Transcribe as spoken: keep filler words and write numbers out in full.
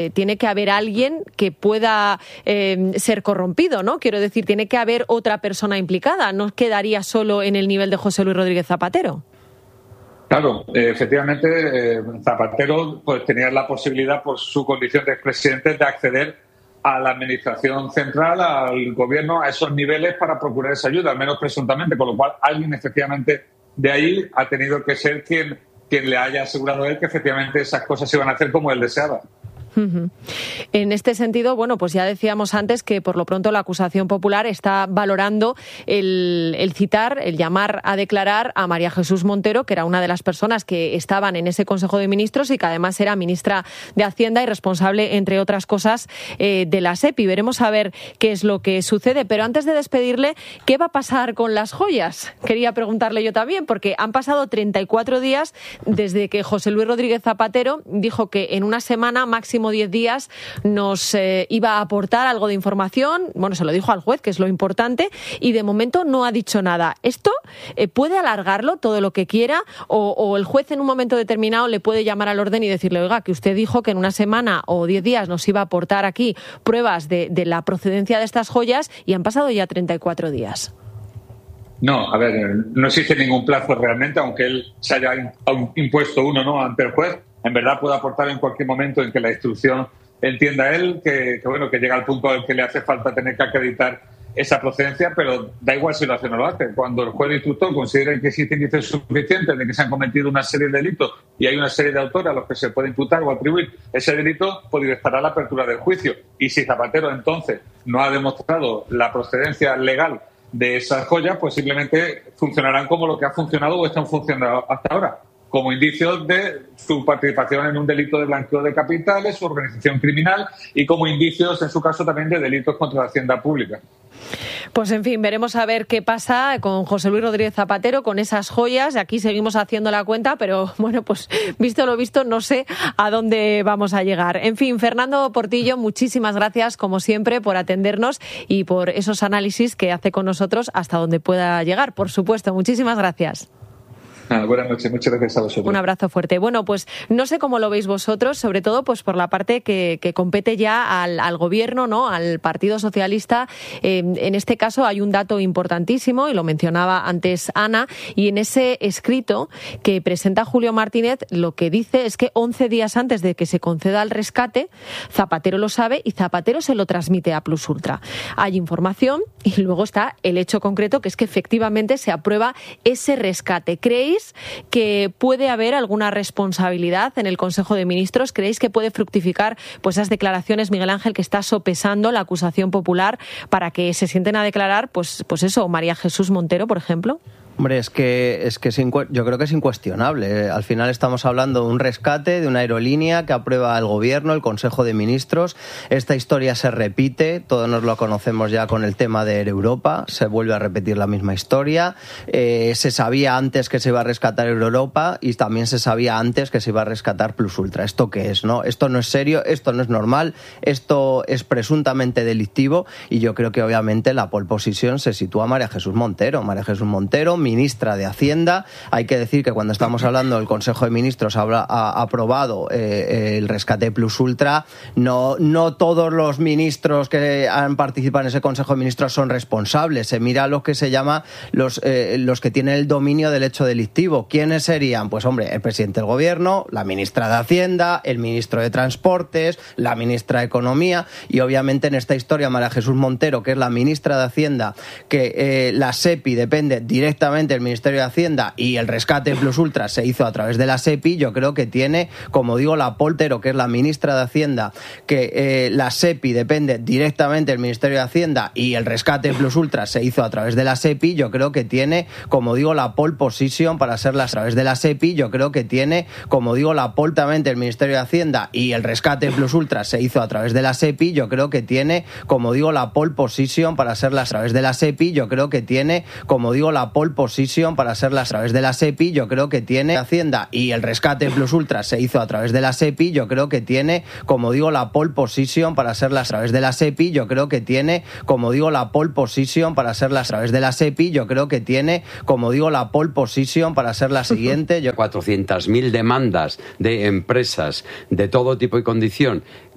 Tiene que haber alguien que pueda eh, ser corrompido, ¿no? Quiero decir, tiene que haber otra persona implicada. No quedaría solo en el nivel de José Luis Rodríguez Zapatero. Claro, eh, efectivamente, eh, Zapatero pues tenía la posibilidad, por su condición de expresidente, de acceder a la administración central, al gobierno, a esos niveles para procurar esa ayuda, al menos presuntamente, con lo cual alguien efectivamente de ahí ha tenido que ser quien, quien le haya asegurado a él que efectivamente esas cosas se iban a hacer como él deseaba. Uh-huh. En este sentido, bueno, pues ya decíamos antes que por lo pronto la acusación popular está valorando el, el citar, el llamar a declarar a María Jesús Montero, que era una de las personas que estaban en ese Consejo de Ministros y que además era ministra de Hacienda y responsable, entre otras cosas, eh, de la SEPI. Veremos a ver qué es lo que sucede. Pero antes de despedirle, ¿qué va a pasar con las joyas? Quería preguntarle yo también, porque han pasado treinta y cuatro días desde que José Luis Rodríguez Zapatero dijo que en una semana máximo diez días nos eh, iba a aportar algo de información. Bueno, se lo dijo al juez, que es lo importante, y de momento no ha dicho nada. ¿Esto eh, puede alargarlo todo lo que quiera o, o el juez en un momento determinado le puede llamar al orden y decirle, oiga, que usted dijo que en una semana o diez días nos iba a aportar aquí pruebas de, de la procedencia de estas joyas y han pasado ya treinta y cuatro días? No, a ver, no existe ningún plazo realmente, aunque él se haya impuesto uno, ¿no?, ante el juez. En verdad puede aportar en cualquier momento en que la instrucción entienda él que, que bueno que llega al punto en que le hace falta tener que acreditar esa procedencia, pero da igual si lo hace o no lo hace. Cuando el juez instructor considere que existen indicios suficientes de que se han cometido una serie de delitos y hay una serie de autores a los que se puede imputar o atribuir ese delito, pues estará la apertura del juicio. Y si Zapatero entonces no ha demostrado la procedencia legal de esas joyas, pues simplemente funcionarán como lo que ha funcionado o están funcionando hasta ahora, como indicios de su participación en un delito de blanqueo de capitales, su organización criminal y como indicios, en su caso, también de delitos contra la hacienda pública. Pues en fin, veremos a ver qué pasa con José Luis Rodríguez Zapatero, con esas joyas. Aquí seguimos haciendo la cuenta, pero bueno, pues visto lo visto, no sé a dónde vamos a llegar. En fin, Fernando Portillo, muchísimas gracias, como siempre, por atendernos y por esos análisis que hace con nosotros hasta donde pueda llegar. Por supuesto, muchísimas gracias. Ah, buenas noches, muchas gracias a vosotros. Un abrazo fuerte. Bueno, pues no sé cómo lo veis vosotros, sobre todo pues por la parte que, que compete ya al, al gobierno, ¿no?, al Partido Socialista. Eh, en este caso hay un dato importantísimo, y lo mencionaba antes Ana, y en ese escrito que presenta Julio Martínez lo que dice es que once días antes de que se conceda el rescate, Zapatero lo sabe y Zapatero se lo transmite a Plus Ultra. Hay información y luego está el hecho concreto, que es que efectivamente se aprueba ese rescate. ¿Creéis que puede haber alguna responsabilidad en el Consejo de Ministros? ¿Creéis que puede fructificar pues esas declaraciones, Miguel Ángel, que está sopesando la acusación popular para que se sienten a declarar, pues, pues eso, María Jesús Montero, por ejemplo? Hombre, es que, es que es incu- yo creo que es incuestionable. Al final estamos hablando de un rescate de una aerolínea que aprueba el Gobierno, el Consejo de Ministros. Esta historia se repite, todos nos lo conocemos ya con el tema de Air Europa, se vuelve a repetir la misma historia. Eh, se sabía antes que se iba a rescatar Air Europa y también se sabía antes que se iba a rescatar Plus Ultra. ¿Esto qué es, no? Esto no es serio, esto no es normal, esto es presuntamente delictivo y yo creo que obviamente la pole position se sitúa a María Jesús Montero. María Jesús Montero, ministra de Hacienda. Hay que decir que cuando estamos hablando del Consejo de Ministros ha, ha aprobado eh, el rescate Plus Ultra. No, no todos los ministros que han participado en ese Consejo de Ministros son responsables. Se mira lo que se llama los, eh, los que tienen el dominio del hecho delictivo. ¿Quiénes serían? Pues hombre, el presidente del Gobierno, la ministra de Hacienda, el ministro de Transportes, la ministra de Economía y obviamente en esta historia María Jesús Montero, que es la ministra de Hacienda, que eh, la SEPI depende directamente del Ministerio de Hacienda y el rescate Plus Ultra se hizo a través de la SEPI. Yo creo que tiene, como digo, la Poltero, que es la ministra de Hacienda, que eh, la SEPI depende directamente del Ministerio de Hacienda y el rescate Plus Ultra se hizo a través de la SEPI. Yo creo que tiene, como digo, la pole position para ser las a través de la SEPI. Yo creo que tiene, como digo, la poltamente del Ministerio de Hacienda y el rescate Plus Ultra se hizo a través de la SEPI. Yo creo que tiene, como digo, la pole position para ser las a través de la SEPI. Yo creo que tiene, como digo, la pole position para ser las a través de la SEPI. Yo creo que tiene Hacienda y el rescate Plus Ultra se hizo a través de la SEPI. Yo creo que tiene, como digo, la pole position para ser las a través de la SEPI. Yo creo que tiene, como digo, la pole position para ser las a través de la SEPI. Yo creo que tiene, como digo, la pole position para ser la siguiente. Yo... cuatrocientas mil demandas de empresas de todo tipo y condición